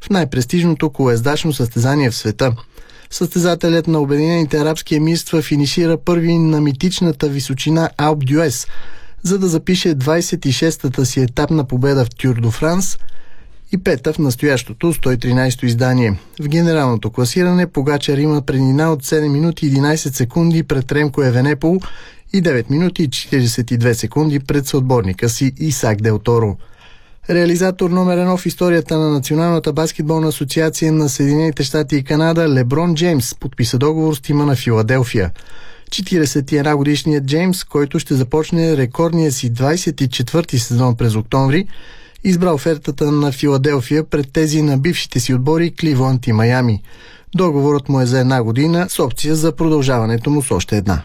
в най-престижното колоездачно състезание в света. Състезателят на Обединените арабски емирства финишира първи на митичната височина Алп д'Юез, за да запише 26-та си етапна победа в Тюр до Франс и пета в настоящото 113-то издание. В генералното класиране Погачар има преднина от 7 минути 11 секунди пред Ремко Евенепол и 9 минути и 42 секунди пред съотборника си Исак Дел Торо. Реализатор номер 1 в историята на Националната баскетболна асоциация на Съединените щати и Канада, Леброн Джеймс подписа договор с тима на Филаделфия. 41-годишният Джеймс, който ще започне рекордния си 24-ти сезон през октомври, избра офертата на Филаделфия пред тези на бившите си отбори Кливланд и Майами. Договорът му е за 1 година с опция за продължаването му с още една.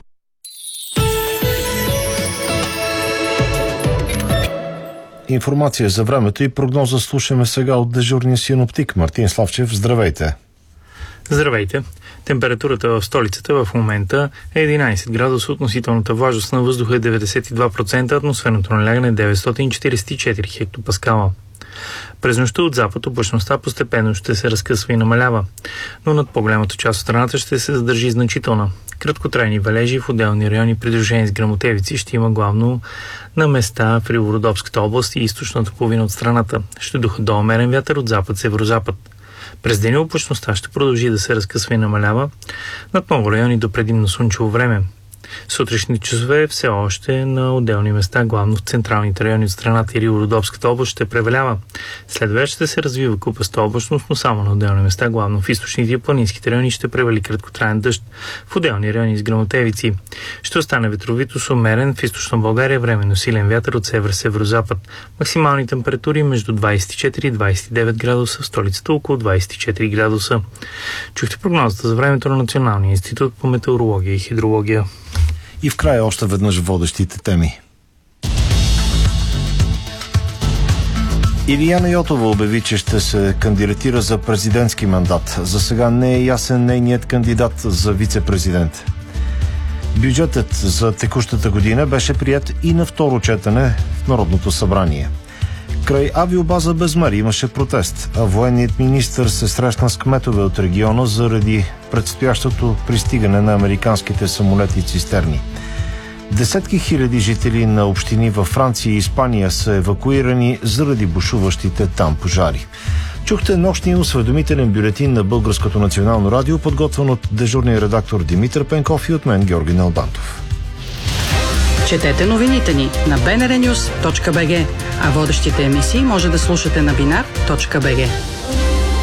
Информация за времето и прогноза слушаме сега от дежурния синоптик Мартин Славчев. Здравейте! Здравейте! Температурата в столицата в момента е 11 градуса, относителната влажност на въздуха е 92%, атмосферното налягане е 944 хектопаскала. През нощта от запад облачността постепенно ще се разкъсва и намалява, но над по-голямата част от страната ще се задържи значителна. Краткотрайни валежи в отделни райони, придружени с гръмотевици, ще има главно на места в Ривоrodopската област и източната половина от страната. Ще духа до умерен вятър от запад-северозапад. През деня облачността ще продължи да се разкъсва и намалява над много райони до предимно слънчево време. Сутрешните часове все още на отделни места, главно в централните райони от страната и Ривоrodopската област ще превалява. След вече ще се развива купаста облачност, но само на отделни места, главно в източните и планинските райони ще превали краткотраен дъжд, в отделни райони с гръмотевици. Ще остане ветровито с умерен, в източна България временно силен вятър от север-северозапад. Максимални температури между 24 и 29 градуса, в столицата около 24 градуса. Чухте прогнозата за времето на Националния институт по метеорология и хидрология. И в края още веднъж водещите теми. Илияна Йотова обяви, че ще се кандидатира за президентски мандат. За сега не е ясен нейният кандидат за вице-президент. Бюджетът за текущата година беше прият и на второ четене в Народното събрание. Край авиобаза Безмер имаше протест, а военният министър се срещна с кметове от региона заради предстоящото пристигане на американските самолети цистерни. Десетки хиляди жители на общини във Франция и Испания са евакуирани заради бушуващите там пожари. Чухте нощния осведомителен бюлетин на Българското национално радио, подготвен от дежурния редактор Димитър Пенков и от мен Георги Налбантов. Четете новините ни на bnrnews.bg, а водещите емисии може да слушате на binar.bg.